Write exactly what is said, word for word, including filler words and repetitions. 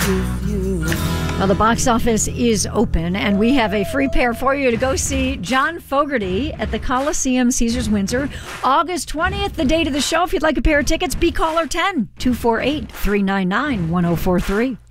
with you. Well, the box office is open, and we have a free pair for you to go see John Fogerty at the Coliseum Caesars Windsor, August twentieth, the date of the show. If you'd like a pair of tickets, be caller ten, two four eight, three nine nine, one oh four three.